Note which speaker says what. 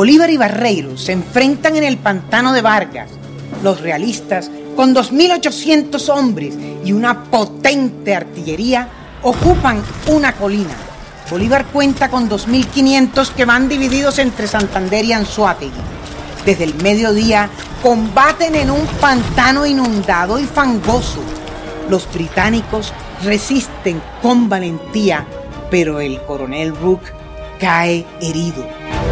Speaker 1: Bolívar y Barreiro se enfrentan en el pantano de Vargas. Los realistas, con 2.800 hombres y una potente artillería, ocupan una colina. Bolívar cuenta con 2.500 que van divididos entre Santander y Anzoátegui. Desde el mediodía combaten en un pantano inundado y fangoso. Los británicos resisten con valentía, pero el coronel Rooke cae herido.